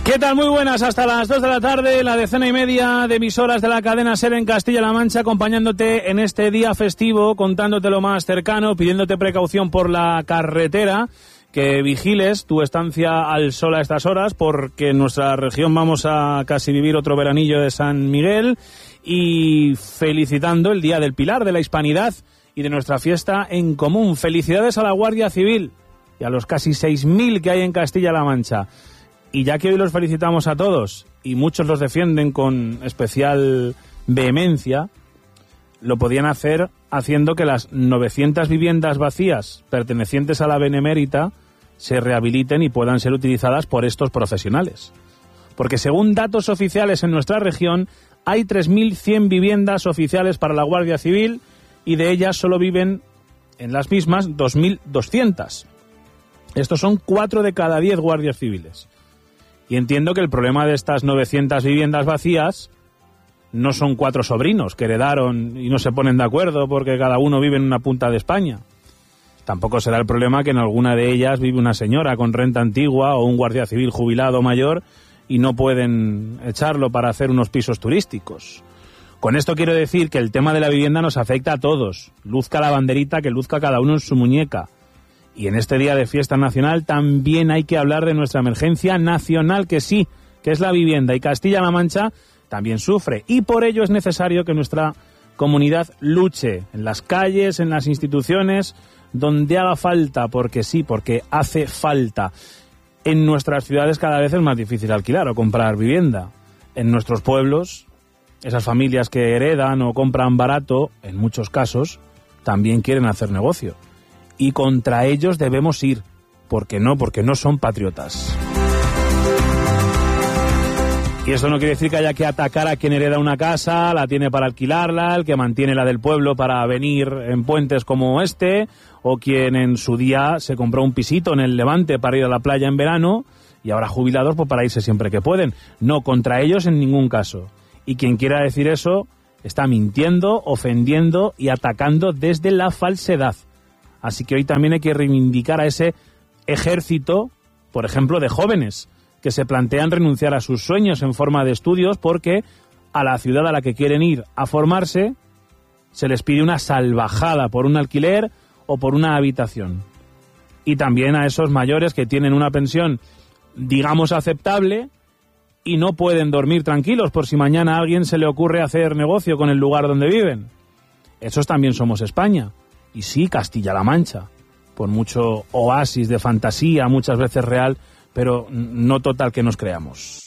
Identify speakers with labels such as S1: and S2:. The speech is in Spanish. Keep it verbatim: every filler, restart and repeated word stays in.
S1: ¿Qué tal? Muy buenas, hasta las dos de la tarde, la decena y media de emisoras de la cadena SER en Castilla-La Mancha, acompañándote en este día festivo, contándote lo más cercano, pidiéndote precaución por la carretera, que vigiles tu estancia al sol a estas horas, porque en nuestra región vamos a casi vivir otro veranillo de San Miguel, y felicitando el Día del Pilar, de la Hispanidad y de nuestra fiesta en común. Felicidades a la Guardia Civil y a los casi seis mil que hay en Castilla-La Mancha. Y ya que hoy los felicitamos a todos, y muchos los defienden con especial vehemencia, lo podían hacer haciendo que las novecientas viviendas vacías pertenecientes a la Benemérita se rehabiliten y puedan ser utilizadas por estos profesionales. Porque según datos oficiales en nuestra región, hay tres mil cien viviendas oficiales para la Guardia Civil y de ellas solo viven en las mismas dos mil doscientas. Estos son cuatro de cada diez guardias civiles. Y entiendo que el problema de estas novecientas viviendas vacías no son cuatro sobrinos que heredaron y no se ponen de acuerdo porque cada uno vive en una punta de España. Tampoco será el problema que en alguna de ellas vive una señora con renta antigua o un guardia civil jubilado mayor y no pueden echarlo para hacer unos pisos turísticos. Con esto quiero decir que el tema de la vivienda nos afecta a todos. Luzca la banderita que luzca cada uno en su muñeca. Y en este día de fiesta nacional también hay que hablar de nuestra emergencia nacional, que sí, que es la vivienda. Y Castilla-La Mancha también sufre. Y por ello es necesario que nuestra comunidad luche en las calles, en las instituciones, donde haga falta, porque sí, porque hace falta. En nuestras ciudades cada vez es más difícil alquilar o comprar vivienda. En nuestros pueblos, esas familias que heredan o compran barato, en muchos casos, también quieren hacer negocio. Y contra ellos debemos ir. ¿Por qué no? Porque no son patriotas. Y esto no quiere decir que haya que atacar a quien hereda una casa, la tiene para alquilarla, el que mantiene la del pueblo para venir en puentes como este, o quien en su día se compró un pisito en el Levante para ir a la playa en verano, y ahora jubilados pues para irse siempre que pueden. No, contra ellos en ningún caso. Y quien quiera decir eso está mintiendo, ofendiendo y atacando desde la falsedad. Así que hoy también hay que reivindicar a ese ejército, por ejemplo, de jóvenes que se plantean renunciar a sus sueños en forma de estudios porque a la ciudad a la que quieren ir a formarse se les pide una salvajada por un alquiler o por una habitación. Y también a esos mayores que tienen una pensión, digamos, aceptable y no pueden dormir tranquilos por si mañana a alguien se le ocurre hacer negocio con el lugar donde viven. Esos también somos España. Y sí, Castilla-La Mancha, por mucho oasis de fantasía, muchas veces real, pero no total que nos creamos.